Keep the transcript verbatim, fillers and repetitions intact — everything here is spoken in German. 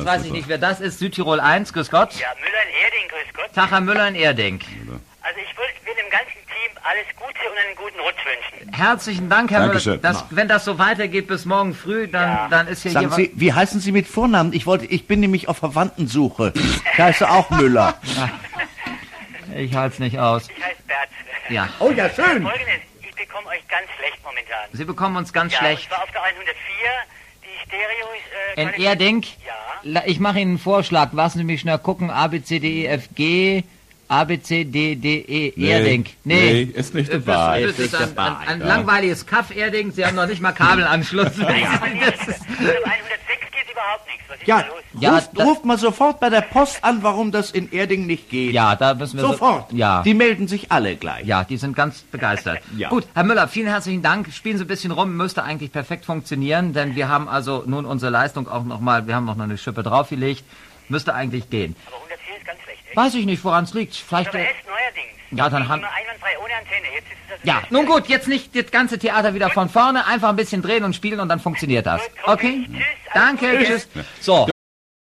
jetzt weiß ich nicht, wer das ist. Südtirol eins, grüß Gott. Ja, Müller in Erding, grüß Gott. Tag, Herr Müller in Erding. Also ich will, will dem ganzen Team alles Gute und einen guten Rutsch wünschen. Herzlichen Dank, Herr Dankeschön. Müller. Das, wenn das so weitergeht bis morgen früh, dann, Ja. dann ist hier Sagen hier Sie, wie heißen Sie mit Vornamen? Ich wollte, ich bin nämlich auf Verwandtensuche. Ich heiße auch Müller. was... Ich halte es nicht aus. Ich heiße Bert. Ja. Oh ja, schön. Folgendes, ich bekomme euch ganz schlecht momentan. Sie bekommen uns ganz Ja, schlecht. ich war auf der hundertvier, die Stereo ist... Äh, In Qualität- Erding? Ja. La- Ich mache Ihnen einen Vorschlag. Lassen Sie mich schnell gucken. A, B, C, D, E, F, G... A, B, C, D, D, E, Nee, Erding. nee, ist nicht dabei. Das, das ist ein, ein, ein Ja. langweiliges Kaff, Erding. Sie haben noch nicht mal Kabelanschluss. Ja, aber nicht, Das ist- unter hundertsechs geht überhaupt nichts. Was ist Ja, da los? Ja, ruft, da- ruft mal sofort bei der Post an, warum das in Erding nicht geht. Ja, da müssen wir... so- Sofort. Ja. Die melden sich alle gleich. Ja, die sind ganz begeistert. Ja. Gut, Herr Müller, vielen herzlichen Dank. Spielen Sie ein bisschen rum, müsste eigentlich perfekt funktionieren, denn wir haben also nun unsere Leistung auch nochmal, wir haben noch eine Schippe draufgelegt. Müsste eigentlich gehen. Aber hundertvier ist ganz schlecht, echt? Weiß ich nicht, woran es liegt. Vielleicht... Aber äh, erst neuerdings. Ja, dann haben- Immer einwandfrei ohne Antenne. Jetzt ist es das Ja, wieder nun schlecht. gut, jetzt nicht das ganze Theater wieder von vorne, einfach ein bisschen drehen und spielen und dann funktioniert das. Okay? Tschüss, alles Danke, Gute. tschüss. So.